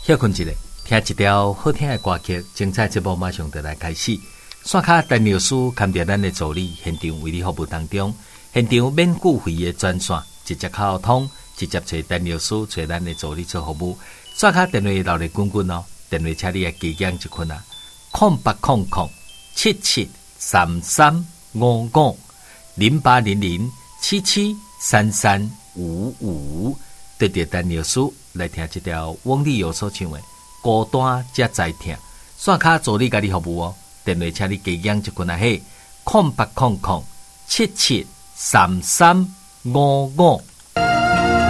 休困一下，听一条好听的歌曲，精彩节目马上就来开始。线卡陈律师看着咱的助理现场为你服务当中，现场免付费的专线，直接沟通，直接找陈律师，找咱的助理做服务。线卡电话留咧滚滚哦，电话请你记讲一困啊，08007733550800773355，对着陈律师来听这条汪丽友所唱的《孤单才知痛》，线卡助理甲你服务哦。电话请你记讲一困啊嘿，0800773355。